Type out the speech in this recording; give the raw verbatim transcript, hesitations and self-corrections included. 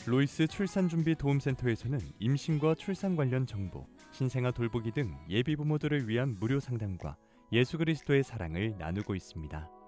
로이스 출산준비도움센터에서는 임신과 출산 관련 정보, 신생아 돌보기 등 예비 부모들을 위한 무료 상담과 예수 그리스도의 사랑을 나누고 있습니다.